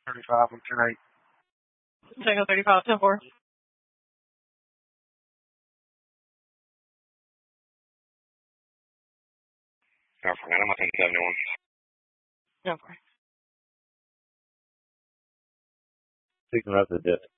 35 on 10-8. Tango 35, 10-4. Alpha, I'm on 1071. 10-4. Picking up the dip.